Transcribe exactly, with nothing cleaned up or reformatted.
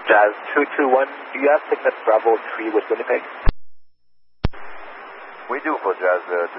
Jazz two two one, do you have Cygnus Bravo three with Winnipeg? We do for Jazz uh,